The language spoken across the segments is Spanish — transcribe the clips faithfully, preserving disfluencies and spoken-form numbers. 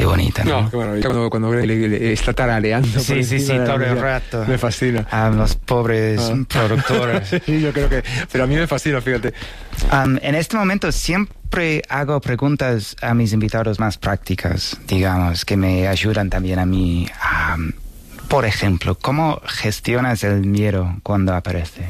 bonita, ¿no? No, qué maravilla. Cuando, cuando le, le, le está tarareando. Sí, sí, sí, todo el rato. Me fascina. A los pobres ah. productores. Sí, yo creo que... Pero a mí me fascina, fíjate. Um, en este momento siempre hago preguntas a mis invitados más prácticas, digamos, que me ayudan también a mí. Um, por ejemplo, ¿cómo gestionas el miedo cuando aparece?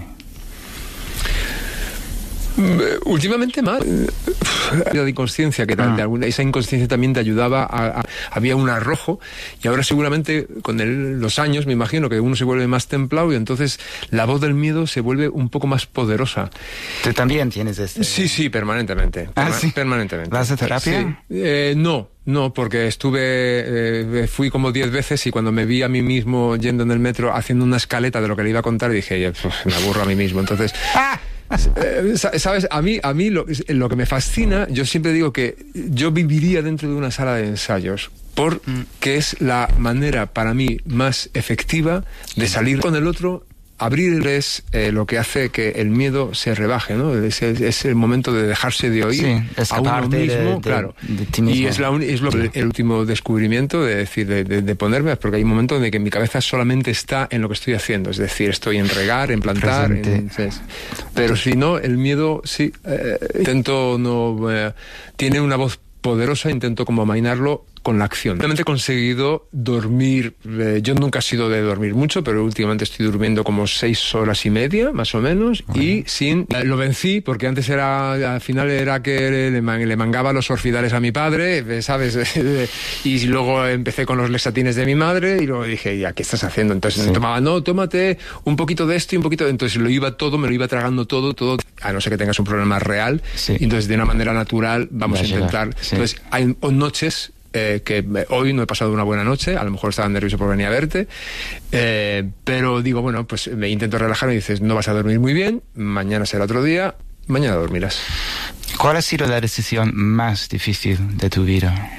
Últimamente más de inconsciencia, que tal, ah. de alguna, esa inconsciencia también te ayudaba a, a, había un arrojo, y ahora seguramente con el, los años me imagino que uno se vuelve más templado y entonces la voz del miedo se vuelve un poco más poderosa. ¿Tú también tienes este? Sí, sí, permanentemente. ¿Ah, perma sí? Permanentemente. ¿Vas a terapia? Sí. Eh, no. No, porque estuve, eh, fui como diez veces y cuando me vi a mí mismo yendo en el metro haciendo una escaleta de lo que le iba a contar, dije, me aburro a mí mismo. Entonces, ¡ah! Eh, ¿sabes? A mí, a mí lo, lo que me fascina, yo siempre digo que yo viviría dentro de una sala de ensayos, porque es la manera para mí más efectiva de salir con el otro. Abrir es eh, lo que hace que el miedo se rebaje, ¿no? Es, es, es el momento de dejarse de oír sí, a uno mismo, de, de, claro. De ti mismo. Y es, la un, es lo, el, el último descubrimiento de decir, de, de, de ponerme, porque hay un momento en el que mi cabeza solamente está en lo que estoy haciendo, es decir, estoy en regar, en plantar, en, es, pero si no, el miedo, sí, eh, intento no, eh, tiene una voz poderosa, intento como amainarlo con la acción. Realmente he conseguido dormir, eh, yo nunca he sido de dormir mucho, pero últimamente estoy durmiendo como seis horas y media, más o menos, uh-huh. y sin, eh, lo vencí, porque antes era, al final era que le, le mangaba los orfidales a mi padre, ¿sabes? Y luego empecé con los lexatines de mi madre, y luego dije, ya, ¿qué estás haciendo? Entonces sí. tomaba, no, tómate un poquito de esto y un poquito de... Entonces lo iba todo, me lo iba tragando todo, todo, a no ser que tengas un problema real, sí. y entonces de una manera natural vamos Va a intentar... Sí. Entonces hay noches... Eh, que hoy no he pasado una buena noche, a lo mejor estaba nervioso por venir a verte, eh, pero digo, bueno, pues me intento relajar y dices, no vas a dormir muy bien, mañana será otro día, mañana dormirás. ¿Cuál ha sido la decisión más difícil de tu vida?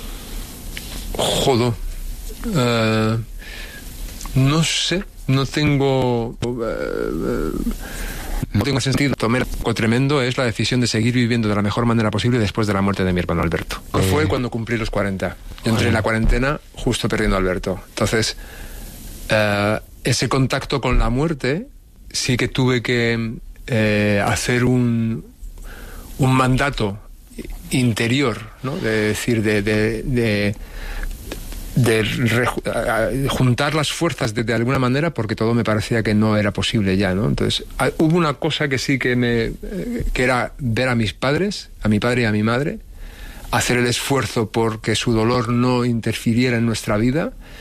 Jodo. Uh, no sé, no tengo... Uh, uh, No tengo sentido. Tomé algo tremendo, es la decisión de seguir viviendo de la mejor manera posible después de la muerte de mi hermano Alberto. Eh. Fue cuando cumplí los cuarenta. Yo entré en la cuarentena justo perdiendo a Alberto. Entonces, uh, ese contacto con la muerte, sí que tuve que eh, hacer un, un mandato interior, ¿no? De decir, de... de, de de re, juntar las fuerzas de, de alguna manera, porque todo me parecía que no era posible ya, ¿no? Entonces a, hubo una cosa que sí que me eh, que era ver a mis padres, a mi padre y a mi madre, hacer el esfuerzo porque su dolor no interfiriera en nuestra vida,